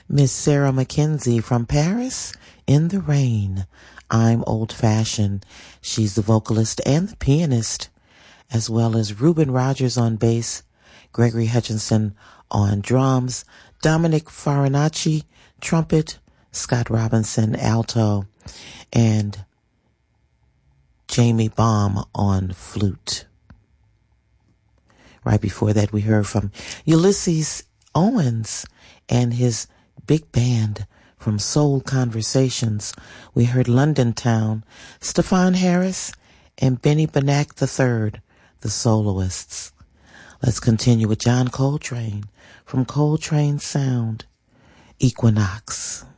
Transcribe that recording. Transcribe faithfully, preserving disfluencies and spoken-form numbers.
Miss Sarah McKenzie from Paris in the Rain. I'm Old Fashioned. She's the vocalist and the pianist, as well as Ruben Rogers on bass, Gregory Hutchinson on drums, Dominic Farinacci, trumpet, Scott Robinson, alto, and Jamie Baum on flute. Right before that, we heard from Ulysses Owens and his big band from Soul Conversations. We heard London Town, Stefan Harris, and Benny Benack the third, the soloists. Let's continue with John Coltrane from Coltrane Sound, Equinox.